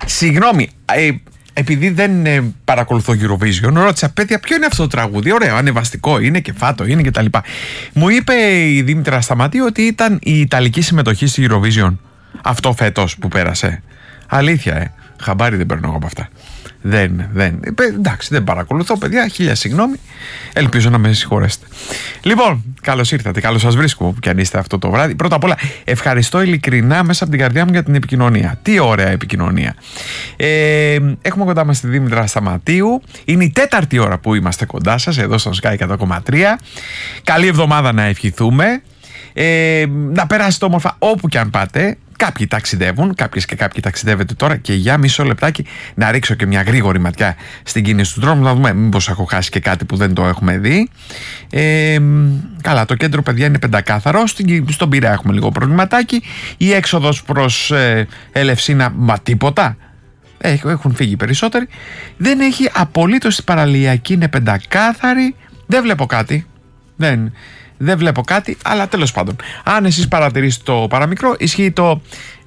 Συγγνώμη, επειδή δεν παρακολουθώ Eurovision, ρώτησα παιδιά ποιο είναι αυτό το τραγούδι. Ωραίο, ανεβαστικό είναι και φάτο είναι και τα λοιπά. Μου είπε η Δήμητρα Σταματή ότι ήταν η ιταλική συμμετοχή στη Eurovision. Αυτό φέτος που πέρασε. Αλήθεια, χαμπάρι δεν παίρνω εγώ από αυτά. Εντάξει, δεν παρακολουθώ, παιδιά. Χίλια συγγνώμη. Ελπίζω να με συγχωρέσετε. Λοιπόν, καλώς ήρθατε. Καλώς σας βρίσκω που κι αν είστε αυτό το βράδυ. Πρώτα απ' όλα, ευχαριστώ ειλικρινά μέσα από την καρδιά μου για την επικοινωνία. Τι ωραία επικοινωνία. Έχουμε κοντά μας τη Δήμητρα Σταματίου. Είναι η 4η ώρα που είμαστε κοντά σας, εδώ στο Sky 100,3. Καλή εβδομάδα να ευχηθούμε. Να περάσετε όμορφα όπου κι αν πάτε. Κάποιοι ταξιδεύουν, κάποιες και κάποιοι ταξιδεύετε τώρα. Και για μισό λεπτάκι να ρίξω και μια γρήγορη ματιά στην κίνηση του δρόμου, να δούμε μήπως έχω χάσει και κάτι που δεν το έχουμε δει. Καλά, το κέντρο, παιδιά, είναι πεντακάθαρο. Στον Πειραιά έχουμε λίγο προβληματάκι. Η έξοδος προς Ελευσίνα, μα τίποτα. Έχουν φύγει περισσότεροι. Δεν έχει απολύτως, η παραλιακή είναι πεντακάθαρη. Δεν βλέπω κάτι. Δεν βλέπω κάτι, αλλά τέλος πάντων. Αν εσείς παρατηρήσετε το παραμικρό, ισχύει το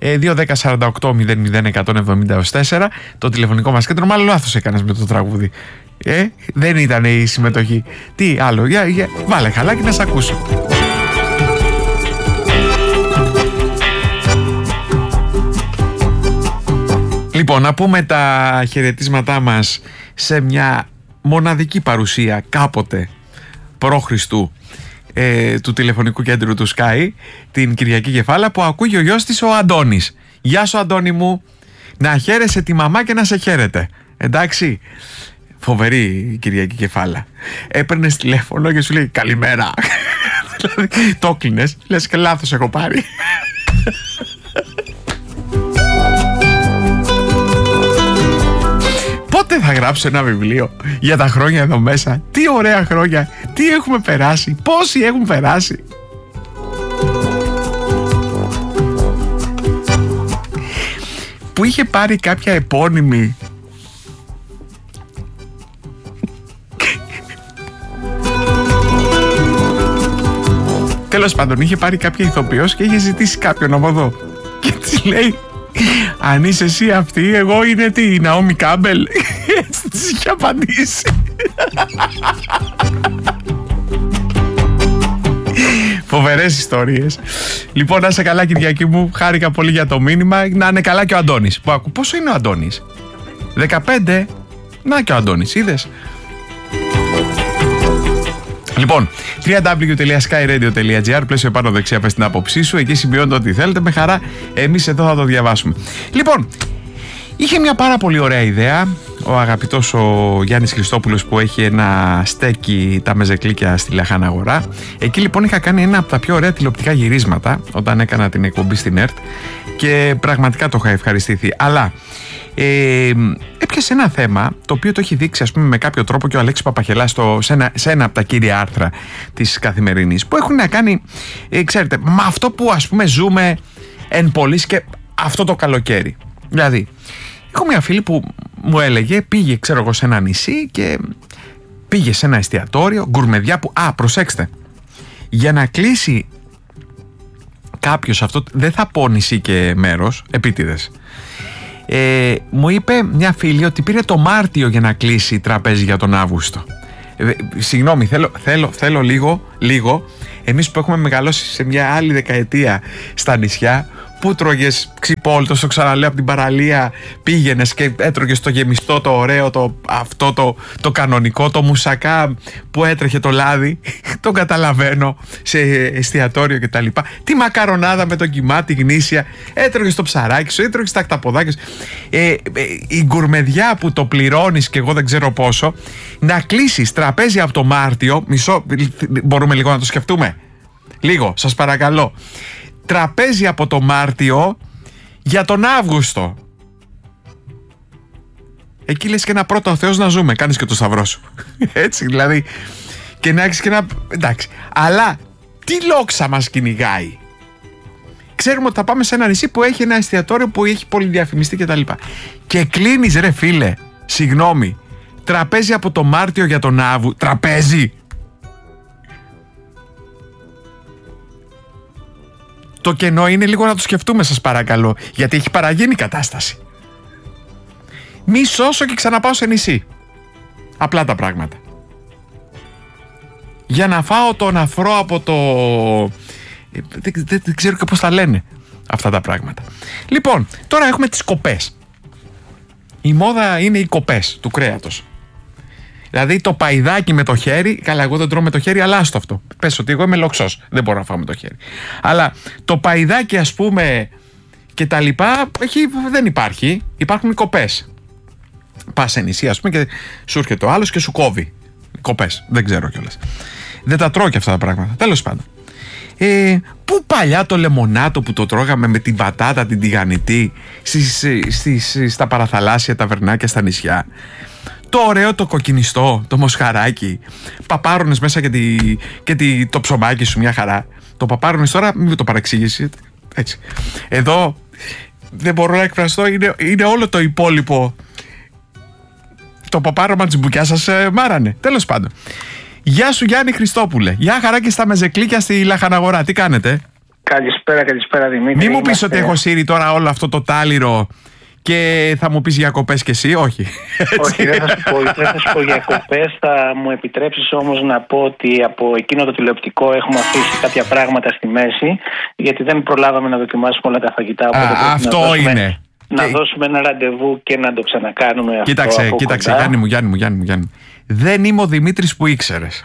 210-48-00-170-4, το τηλεφωνικό μας κέντρο. Μάλλον λάθος έκανες με το τραγούδι. Δεν ήταν η συμμετοχή. Τι άλλο, βάλε χαλάκι να σ' ακούσω. Λοιπόν, να πούμε τα χαιρετίσματά μας σε μια μοναδική παρουσία κάποτε π.Χ. Του τηλεφωνικού κέντρου του Sky, την Κυριακή Κεφάλα, που ακούει ο γιος της, ο Αντώνης. Γεια σου, Αντώνη μου. Να χαίρεσαι τη μαμά και να σε χαίρεται. Εντάξει. Φοβερή η Κυριακή Κεφάλα. Έπαιρνες τηλέφωνο και σου λέει καλημέρα. Δηλαδή, το κλείνες, λες και λάθος έχω πάρει. Πότε θα γράψω ένα βιβλίο για τα χρόνια εδώ μέσα? Τι ωραία χρόνια, τι έχουμε περάσει, πόσοι έχουν περάσει. Που είχε πάρει κάποια επώνυμη τέλος πάντων, είχε πάρει κάποια ηθοποιός και είχε ζητήσει κάποιον από εδώ και της λέει, αν είσαι εσύ αυτή, εγώ είναι τι, η Ναόμι Κάμπελ. Έτσι της είχε απαντήσει. Φοβερές ιστορίες. Λοιπόν, να είσαι καλά, Κυριακή μου. Χάρηκα πολύ για το μήνυμα. Να είναι καλά και ο Αντώνης. Πόσο είναι ο Αντώνης? 15. Να και ο Αντώνης, είδες. Λοιπόν, www.skyradio.gr, πλαίσιο πάνω δεξιά, πες την άποψή σου. Εκεί σημειώνετε ό,τι θέλετε, με χαρά εμείς εδώ θα το διαβάσουμε. Λοιπόν, είχε μια πάρα πολύ ωραία ιδέα ο αγαπητός ο Γιάννης Χριστόπουλος, που έχει ένα στέκι τα μεζεκλίκια στη Λαχάνα Αγορά. Εκεί λοιπόν είχα κάνει ένα από τα πιο ωραία τηλεοπτικά γυρίσματα όταν έκανα την εκπομπή στην ΕΡΤ και πραγματικά το είχα ευχαριστηθεί. Αλλά έπιασε ένα θέμα το οποίο το έχει δείξει, ας πούμε, με κάποιο τρόπο και ο Αλέξης Παπαχελάς σε ένα από τα κύρια άρθρα της Καθημερινής, που έχουν να κάνει, ξέρετε, με αυτό που, ας πούμε, ζούμε εν πολλοίς και αυτό το καλοκαίρι. Δηλαδή, έχω μια φίλη που μου έλεγε, πήγε, ξέρω εγώ, σε ένα νησί και πήγε σε ένα εστιατόριο, γκουρμεδιά που, προσέξτε, για να κλείσει κάποιος αυτό, δεν θα πω νησί και μέρος, επίτηδες. Μου είπε μια φίλη ότι πήρε το Μάρτιο για να κλείσει τραπέζι για τον Αύγουστο. Συγγνώμη, θέλω λίγο. Εμείς που έχουμε μεγαλώσει σε μια άλλη δεκαετία στα νησιά, που τρώγες ξυπόλυτο, το ξαναλέω, από την παραλία πήγαινες και έτρωγες το γεμιστό, το ωραίο, το κανονικό, το μουσακά που έτρεχε το λάδι, το καταλαβαίνω, σε εστιατόριο κτλ. Τη μακαρονάδα με τον κιμάτι γνήσια, έτρωγες το ψαράκι σου, έτρωγες τα ακταποδάκια σου. Η γκουρμεδιά που το πληρώνεις και εγώ δεν ξέρω πόσο, να κλείσεις τραπέζι από το Μάρτιο, μπορούμε λίγο να το σκεφτούμε? Λίγο, σας παρακαλώ. Τραπέζι από το Μάρτιο για τον Αύγουστο. Εκεί λες και ένα πρώτο, ο Θεός να ζούμε. Κάνεις και το σταυρό σου. Έτσι δηλαδή. Και να έχεις και ένα... εντάξει. Αλλά τι λόξα μας κυνηγάει. Ξέρουμε ότι θα πάμε σε ένα νησί που έχει ένα εστιατόριο που έχει πολυδιαφημιστεί κτλ. Και κλείνεις, ρε φίλε, συγγνώμη, τραπέζι από το Μάρτιο για τον Αύγουστο. Τραπέζι. Το κενό είναι λίγο να το σκεφτούμε, σας παρακαλώ, γιατί έχει παραγίνει η κατάσταση. Μη σώσω και ξαναπάω σε νησί. Απλά τα πράγματα. Για να φάω τον αφρό από το... Δεν ξέρω και πώς τα λένε αυτά τα πράγματα. Λοιπόν, τώρα έχουμε τις κοπές. Η μόδα είναι οι κοπές του κρέατος. Δηλαδή το παϊδάκι με το χέρι. Καλά, εγώ δεν τρώω με το χέρι, αλλά άστο αυτό. Πες ότι εγώ είμαι λοξός, δεν μπορώ να φάω με το χέρι. Αλλά το παϊδάκι, ας πούμε, και τα λοιπά, δεν υπάρχει. Υπάρχουν οι κοπές. Πας σε νησί, ας πούμε, και σου έρχεται ο άλλος και σου κόβει. Κοπές, δεν ξέρω κιόλας. Δεν τα τρώω και αυτά τα πράγματα. Τέλος πάντων. Πού παλιά το λεμονάτο που το τρώγαμε με την πατάτα, την τηγανιτή, στα παραθαλάσσια ταβερνάκια στα νησιά. Το ωραίο το κοκκινιστό, το μοσχαράκι. Παπάρονες μέσα και το ψωμάκι σου, μια χαρά. Το παπάρονες τώρα, μην το παρεξηγήσετε. Έτσι. Εδώ δεν μπορώ να εκφραστώ, είναι όλο το υπόλοιπο. Το παπάρωμα της μπουκιάς σας μάρανε. Τέλος πάντων. Γεια σου Γιάννη Χριστόπουλε. Γεια χαρά και στα μεζεκλίκια στη Λαχαναγορά. Τι κάνετε? Καλησπέρα Δημήτρη. Μη μου πεις ότι έχω σύρει τώρα όλο αυτό το τάλιρο και θα μου πεις διακοπές κι εσύ. Όχι. Όχι, δεν θα σου πω διακοπές. Θα μου επιτρέψεις όμως να πω ότι από εκείνο το τηλεοπτικό έχουμε αφήσει κάποια πράγματα στη μέση, γιατί δεν προλάβαμε να δοκιμάσουμε όλα τα φαγητά. Αυτό είναι. Να δώσουμε ένα ραντεβού και να το ξανακάνουμε. Κοίταξε, Γιάννη μου. Δεν είμαι ο Δημήτρης που ήξερες.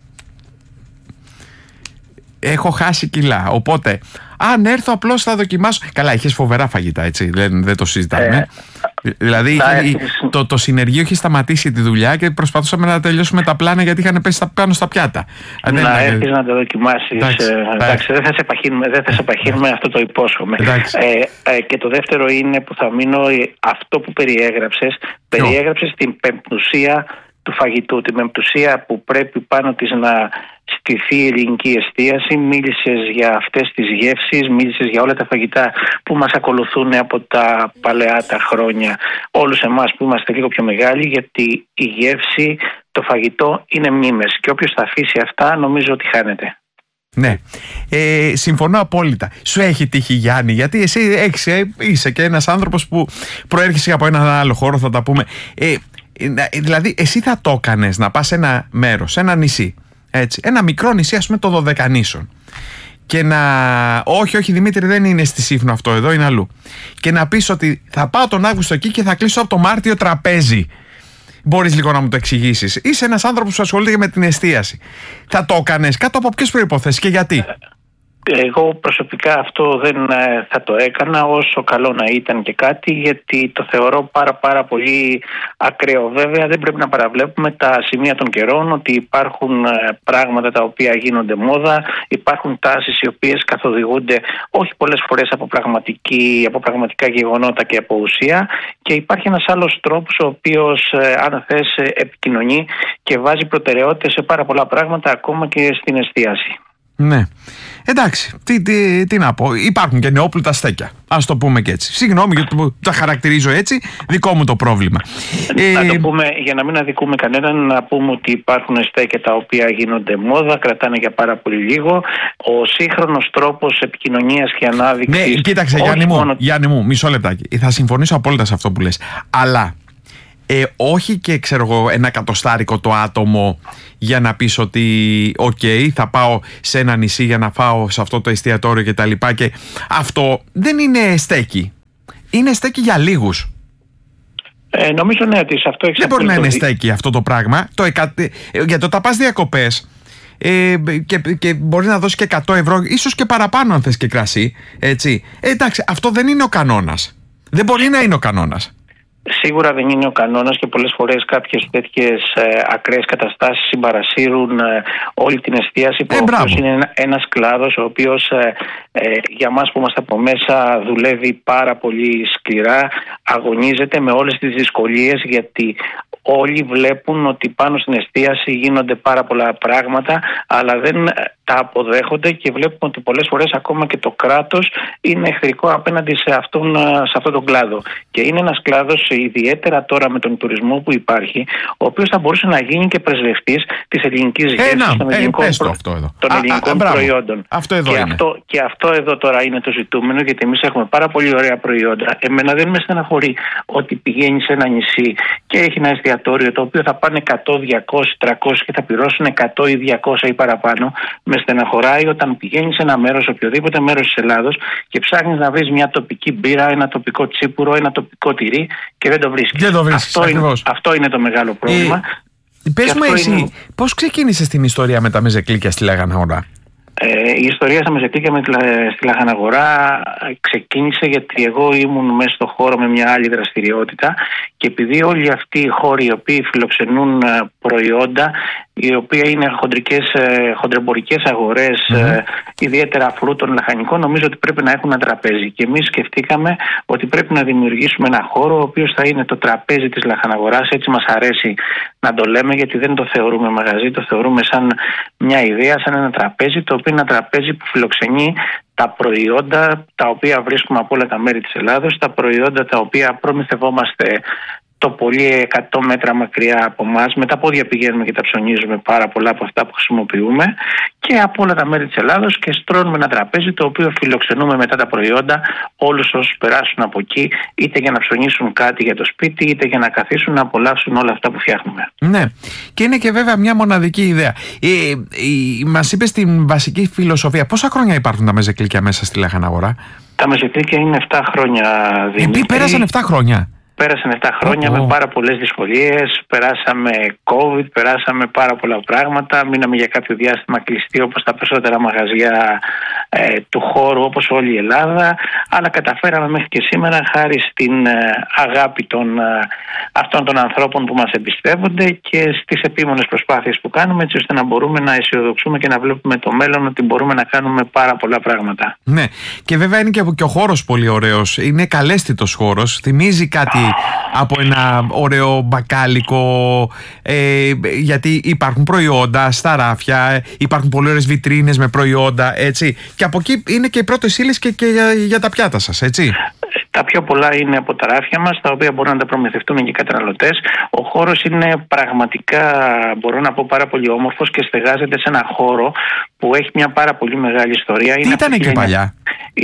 Έχω χάσει κιλά. Οπότε, αν έρθω απλώς θα δοκιμάσω. Καλά, είχες φοβερά φαγητά, έτσι. Δεν το συζητάμε. Δηλαδή, το συνεργείο είχε σταματήσει τη δουλειά και προσπαθούσαμε να τελειώσουμε τα πλάνα γιατί είχαν πέσει πάνω στα πιάτα. Να έρθεις να το δοκιμάσεις. Εντάξει, δεν θα σε επαχύνουμε, αυτό το υπόσχομαι. Και το δεύτερο είναι που θα μείνω, αυτό που περιέγραψες την πεμπτουσία του φαγητού, την πεμπτουσία που πρέπει πάνω της να στηθεί η ελληνική εστίαση. Μίλησες για αυτές τις γεύσεις, μίλησες για όλα τα φαγητά που μας ακολουθούν από τα παλαιά τα χρόνια, όλους εμάς που είμαστε λίγο πιο μεγάλοι, γιατί η γεύση, το φαγητό είναι μνήμες και όποιος θα αφήσει αυτά νομίζω ότι χάνεται. Ναι, συμφωνώ απόλυτα. Σου έχει τύχει Γιάννη, γιατί εσύ είσαι και ένας άνθρωπος που προέρχεσαι από έναν άλλο χώρο, θα τα πούμε. Δηλαδή εσύ θα το έκανες να πας σε ένα μέρος, σε ένα νησί, έτσι, ένα μικρό νησί, ας πούμε το Δωδεκανήσων, και να... Όχι Δημήτρη, δεν είναι στη Σύφνο αυτό, εδώ είναι αλλού, και να πεις ότι θα πάω τον Αύγουστο εκεί και θα κλείσω από το Μάρτιο τραπέζι. Μπορείς λίγο να μου το εξηγήσεις? Είσαι ένας άνθρωπος που ασχολείται με την εστίαση. Θα το έκανες? Κάτω από ποιες προϋποθέσεις και γιατί? Εγώ προσωπικά αυτό δεν θα το έκανα, όσο καλό να ήταν και κάτι, γιατί το θεωρώ πάρα πολύ ακραίο. Βέβαια δεν πρέπει να παραβλέπουμε τα σημεία των καιρών, ότι υπάρχουν πράγματα τα οποία γίνονται μόδα, υπάρχουν τάσεις οι οποίες καθοδηγούνται όχι πολλές φορές από πραγματικά γεγονότα και από ουσία, και υπάρχει ένας άλλος τρόπος ο οποίος, αν θες, επικοινωνεί και βάζει προτεραιότητες σε πάρα πολλά πράγματα, ακόμα και στην εστίαση. Ναι. Εντάξει, τι να πω. Υπάρχουν και νεόπλουτα στέκια. Ας το πούμε και έτσι. Συγγνώμη γιατί τα χαρακτηρίζω έτσι, δικό μου το πρόβλημα. Να το πούμε, για να μην αδικούμε κανέναν, να πούμε ότι υπάρχουν στέκια τα οποία γίνονται μόδα, κρατάνε για πάρα πολύ λίγο. Ο σύγχρονος τρόπος επικοινωνίας και ανάδειξης. Ναι, κοίταξε Γιάννη μου, μισό λεπτάκι. Θα συμφωνήσω απόλυτα σε αυτό που λες. Αλλά όχι και ξέρω εγώ ένα εκατοστάρικο το άτομο για να πεις ότι θα πάω σε ένα νησί για να φάω σε αυτό το εστιατόριο και τα λοιπά, και αυτό δεν είναι στέκι. Είναι στέκι για λίγους. Νομίζω ναι, ότι σε αυτό έχεις. Δεν μπορεί να είναι στέκι αυτό το πράγμα. Γιατί όταν πας διακοπές και μπορεί να δώσει και 100 ευρώ, ίσως και παραπάνω αν θες και κρασί, έτσι. Εντάξει, αυτό δεν είναι ο κανόνας. Δεν μπορεί να είναι ο κανόνας. Σίγουρα δεν είναι ο κανόνας και πολλές φορές κάποιες τέτοιες ακραίες καταστάσεις συμπαρασύρουν όλη την εστίαση, που είναι ένας κλάδος ο οποίος για μας που είμαστε από μέσα δουλεύει πάρα πολύ σκληρά, αγωνίζεται με όλες τις δυσκολίες, γιατί όλοι βλέπουν ότι πάνω στην εστίαση γίνονται πάρα πολλά πράγματα, αλλά δεν τα αποδέχονται και βλέπουμε ότι πολλές φορές ακόμα και το κράτος είναι εχθρικό απέναντι σε αυτόν τον κλάδο. Και είναι ένας κλάδος, ιδιαίτερα τώρα με τον τουρισμό που υπάρχει, ο οποίος θα μπορούσε να γίνει και πρεσβευτής της ελληνικής γεύσης, των ελληνικών προϊόντων. Και αυτό εδώ τώρα είναι το ζητούμενο, γιατί εμείς έχουμε πάρα πολύ ωραία προϊόντα. Εμένα δεν με στεναχωρεί ότι πηγαίνει σε ένα νησί και έχει ένα εστιατόριο το οποίο θα πάνε 100, 200, 300 και θα πληρώσουν 100 ή 200 ή παραπάνω. Με στεναχωράει όταν πηγαίνεις σε ένα μέρος, οποιοδήποτε μέρος της Ελλάδος, και ψάχνεις να βρεις μια τοπική μπύρα, ένα τοπικό τσίπουρο, ένα τοπικό τυρί και δεν το βρίσκεις. Αυτό είναι το μεγάλο πρόβλημα. Πες μου εσύ, πώς ξεκίνησες την ιστορία με τα μεζεκλίκια στη Λάγαν Αγορά? Η ιστορία στα μεζεκλίκια στη Λάγαν Αγορά ξεκίνησε γιατί εγώ ήμουν μέσα στο χώρο με μια άλλη δραστηριότητα, και επειδή όλοι αυτοί οι χώροι οι οποίοι φιλοξενούν προϊόντα, οι οποία είναι χοντρεμπορικές αγορές, ιδιαίτερα φρούτων, λαχανικών, νομίζω ότι πρέπει να έχουν ένα τραπέζι. Και εμείς σκεφτήκαμε ότι πρέπει να δημιουργήσουμε ένα χώρο ο οποίος θα είναι το τραπέζι της Λαχαναγοράς. Έτσι μας αρέσει να το λέμε, γιατί δεν το θεωρούμε μαγαζί, το θεωρούμε σαν μια ιδέα, σαν ένα τραπέζι, το οποίο είναι ένα τραπέζι που φιλοξενεί τα προϊόντα τα οποία βρίσκουμε από όλα τα μέρη της Ελλάδος, τα προϊόντα τα οποία προμηθευόμαστε το πολύ 100 μέτρα μακριά από εμάς. Με τα πόδια πηγαίνουμε και τα ψωνίζουμε πάρα πολλά από αυτά που χρησιμοποιούμε, και από όλα τα μέρη της Ελλάδος, και στρώνουμε ένα τραπέζι το οποίο φιλοξενούμε μετά τα προϊόντα όλους όσους περάσουν από εκεί, είτε για να ψωνίσουν κάτι για το σπίτι, είτε για να καθίσουν να απολαύσουν όλα αυτά που φτιάχνουμε. Ναι, και είναι και βέβαια μια μοναδική ιδέα. Μας είπες την βασική φιλοσοφία. Πόσα χρόνια υπάρχουν τα μεζεκλίκια μέσα στη Λάγαν Αγορά? Τα μεζεκλίκια είναι 7 χρόνια, Δημήτρη. Πέρασαν 7 χρόνια. Πέρασαν 7 χρόνια με πάρα πολλές δυσκολίες. Περάσαμε COVID, περάσαμε πάρα πολλά πράγματα. Μείναμε για κάποιο διάστημα κλειστοί όπως τα περισσότερα μαγαζιά του χώρου, όπως όλη η Ελλάδα. Αλλά καταφέραμε μέχρι και σήμερα, χάρη στην αγάπη αυτών των ανθρώπων που μας εμπιστεύονται και στις επίμονες προσπάθειες που κάνουμε, έτσι ώστε να μπορούμε να αισιοδοξούμε και να βλέπουμε το μέλλον ότι μπορούμε να κάνουμε πάρα πολλά πράγματα. Ναι, και βέβαια είναι και ο χώρος πολύ ωραίος. Είναι καλέσθητος χώρος. Θυμίζει κάτι από ένα ωραίο μπακάλικο, γιατί υπάρχουν προϊόντα στα ράφια, υπάρχουν πολύ ωραίες βιτρίνες με προϊόντα, έτσι, και από εκεί είναι και οι πρώτες ύλες και για τα πιάτα σας, έτσι. Τα πιο πολλά είναι από τα ράφια μας, τα οποία μπορούν να τα προμηθευτούν και οι καταναλωτές. Ο χώρος είναι πραγματικά, μπορώ να πω, πάρα πολύ όμορφος και στεγάζεται σε ένα χώρο που έχει μια πάρα πολύ μεγάλη ιστορία. Τι ήταν εκεί παλιά?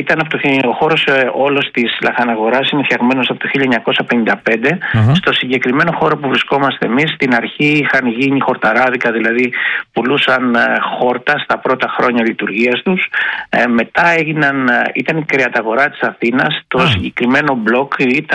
Ο χώρος όλος της Λαχαναγοράς είναι φτιαγμένος από το 1955. Στο συγκεκριμένο χώρο που βρισκόμαστε εμείς, στην αρχή είχαν γίνει χορταράδικα, δηλαδή πουλούσαν χόρτα στα πρώτα χρόνια λειτουργίας τους. Μετά ήταν η κρεαταγορά της Αθήνας. Το συγκεκριμένο μπλοκ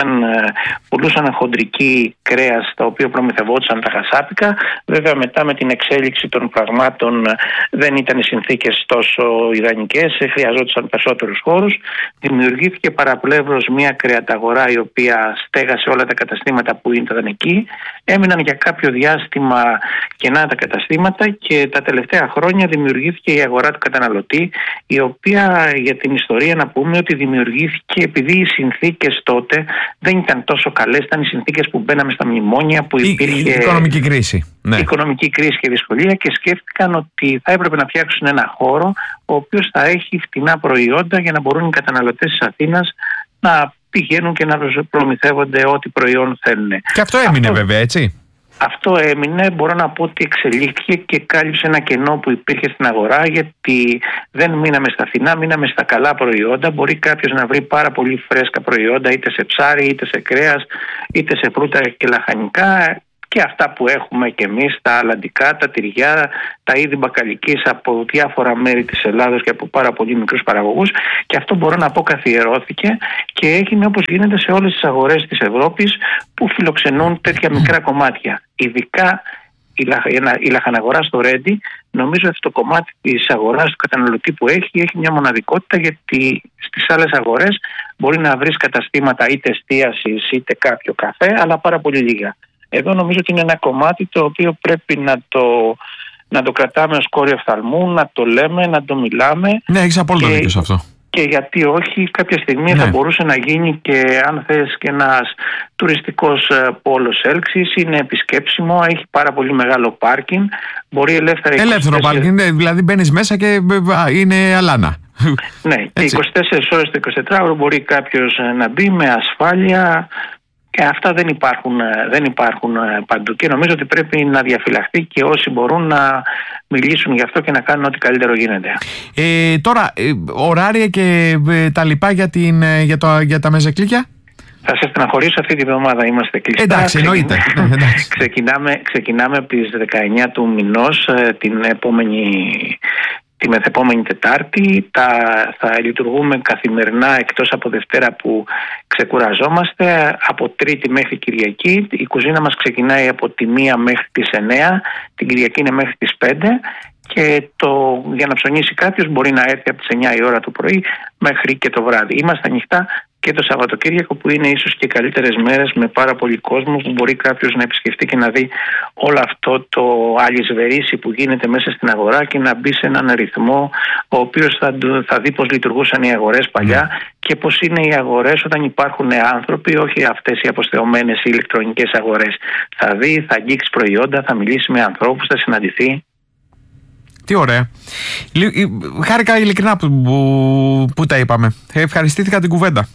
πουλούσαν χοντρική κρέας, τα οποία προμηθευόντουσαν τα χασάπικα. Βέβαια μετά με την εξέλιξη των πραγμάτων δεν ήταν οι συνθήκες τόσο ιδανικές, χρειαζόντουσαν περισσότερους χώρους. Δημιουργήθηκε παραπλεύρως μια κρεαταγορά η οποία στέγασε όλα τα καταστήματα που ήταν εκεί. Έμειναν για κάποιο διάστημα κενά τα καταστήματα και τα τελευταία χρόνια δημιουργήθηκε η αγορά του καταναλωτή, η οποία, για την ιστορία να πούμε, ότι δημιουργήθηκε επειδή οι συνθήκες τότε δεν ήταν τόσο καλές. Ήταν οι συνθήκες που μπαίναμε στα μνημόνια, που υπήρχε οικονομική κρίση. Ναι. Οικονομική κρίση και δυσκολία, και σκέφτηκαν ότι θα έπρεπε να φτιάξουν ένα χώρο ο οποίος θα έχει φτηνά προϊόντα για να μπορούν οι καταναλωτές της Αθήνας να πηγαίνουν και να προμηθεύονται ό,τι προϊόν θέλουν. Και αυτό έμεινε βέβαια, έτσι. Αυτό έμεινε, μπορώ να πω ότι εξελίχθηκε και κάλυψε ένα κενό που υπήρχε στην αγορά, γιατί δεν μείναμε στα φθηνά, μείναμε στα καλά προϊόντα. Μπορεί κάποιος να βρει πάρα πολύ φρέσκα προϊόντα, είτε σε ψάρι, είτε σε κρέας, είτε σε φρούτα και λαχανικά, και αυτά που έχουμε και εμείς, τα αλλαντικά, τα τυριά, τα είδη μπακαλικής από διάφορα μέρη της Ελλάδος και από πάρα πολύ μικρούς παραγωγούς. Και αυτό, μπορώ να πω, καθιερώθηκε και έγινε όπως γίνεται σε όλες τις αγορές της Ευρώπης που φιλοξενούν τέτοια μικρά κομμάτια. Ειδικά η λαχαναγορά στο Ρέντι, νομίζω ότι το κομμάτι της αγοράς του καταναλωτή που έχει μια μοναδικότητα, γιατί στις άλλες αγορές μπορεί να βρεις καταστήματα είτε εστίασης είτε κάποιο καφέ, αλλά πάρα πολύ λίγα. Εδώ νομίζω ότι είναι ένα κομμάτι το οποίο πρέπει να το κρατάμε ως κόριο οφθαλμού, να το λέμε, να το μιλάμε. Ναι, έχεις απόλυτο δίκιο σε αυτό. και γιατί όχι, κάποια στιγμή θα μπορούσε να γίνει και, αν θες, και ένας τουριστικός πόλος έλξης. Είναι επισκέψιμο, έχει πάρα πολύ μεγάλο πάρκινγκ, μπορεί ελεύθερο πάρκινγκ, δηλαδή μπαίνεις μέσα και είναι αλάνα. Ναι, και 24 ώρες το 24ωρο μπορεί κάποιος να μπει με ασφάλεια. Και αυτά δεν υπάρχουν παντού, και νομίζω ότι πρέπει να διαφυλαχθεί και όσοι μπορούν να μιλήσουν γι' αυτό και να κάνουν ό,τι καλύτερο γίνεται. Τώρα, ωράρια και τα λοιπά για τα μεζεκλίκια. Θα σε στεναχωρήσω, αυτή τη βδομάδα είμαστε κλειστά. Εντάξει, εννοείται. Ξεκινάμε από τις 19 του μηνός, τη μεθεπόμενη Τετάρτη. Θα λειτουργούμε καθημερινά, εκτός από Δευτέρα που ξεκουραζόμαστε, από Τρίτη μέχρι Κυριακή. Η κουζίνα μας ξεκινάει από τη 1 μέχρι τις 9, την Κυριακή είναι μέχρι τις 5, και για να ψωνίσει κάποιος μπορεί να έρθει από τις 9 η ώρα το πρωί μέχρι και το βράδυ. Είμαστε ανοιχτά και το Σαββατοκύριακο, που είναι ίσως και καλύτερες μέρες, με πάρα πολύ κόσμο, που μπορεί κάποιος να επισκεφτεί και να δει όλο αυτό το αλυσβερίσι που γίνεται μέσα στην αγορά και να μπει σε έναν ρυθμό ο οποίος θα δει πώς λειτουργούσαν οι αγορές παλιά και πώς είναι οι αγορές όταν υπάρχουν άνθρωποι, όχι αυτές οι αποστεωμένες οι ηλεκτρονικές αγορές. Θα δει, θα αγγίξει προϊόντα, θα μιλήσει με ανθρώπους, θα συναντηθεί. Τι ωραία. Χάρηκα ειλικρινά που τα είπαμε. Ευχαριστήθηκα την κουβέντα.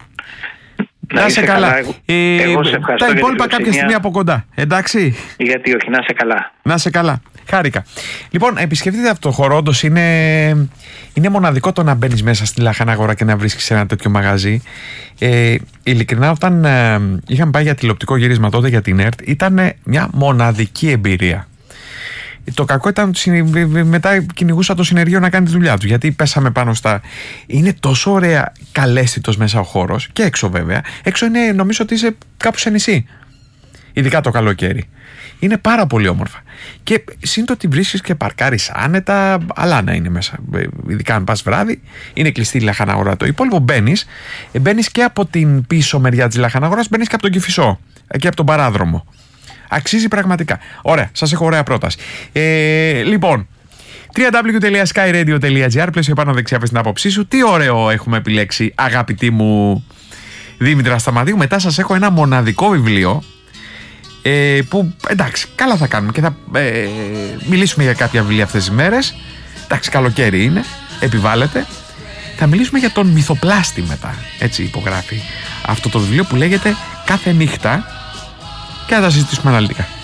Να είσαι καλά. Εγώ σε ευχαριστώ. Τα υπόλοιπα κάποια στιγμή από κοντά. Εντάξει. Γιατί όχι, να είσαι καλά. Να είσαι καλά. Χάρηκα. Λοιπόν, επισκεφτείτε αυτό το χώρο. Όντως είναι μοναδικό το να μπαίνεις μέσα στη λάχανα αγορά και να βρίσκεις ένα τέτοιο μαγαζί. Ειλικρινά, όταν είχαμε πάει για τηλεοπτικό γύρισμα τότε για την ΕΡΤ, ήταν μια μοναδική εμπειρία. Το κακό ήταν ότι μετά κυνηγούσα το συνεργείο να κάνει τη δουλειά του. Γιατί πέσαμε πάνω στα. Είναι τόσο ωραία, καλέσθητος μέσα ο χώρος, και έξω βέβαια. Έξω είναι, νομίζω ότι είσαι κάπου σε νησί. Ειδικά το καλοκαίρι. Είναι πάρα πολύ όμορφα. Και σύντομα ότι βρίσκεις και παρκάρεις άνετα, αλλά να είναι μέσα. Ειδικά αν πας βράδυ, είναι κλειστή η λαχαναγορά. Το υπόλοιπο μπαίνεις και από την πίσω μεριά της λαχαναγοράς, μπαίνεις και από τον Κηφισό και από τον παράδρομο. Αξίζει πραγματικά. Ωραία, σας έχω ωραία πρόταση. Λοιπόν, www.skyradio.gr, πλαίσιο πάνω δεξιά στην άποψή σου. Τι ωραίο έχουμε επιλέξει, αγαπητή μου Δήμητρα Σταματίου. Μετά σας έχω ένα μοναδικό βιβλίο που εντάξει, καλά θα κάνουμε και θα μιλήσουμε για κάποια βιβλία αυτές τις μέρες. Εντάξει, καλοκαίρι είναι, επιβάλλεται. Θα μιλήσουμε για τον Μυθοπλάστη μετά. Έτσι υπογράφει αυτό το βιβλίο που λέγεται Κάθε νύχτα, και θα τα συζητήσουμε αναλυτικά.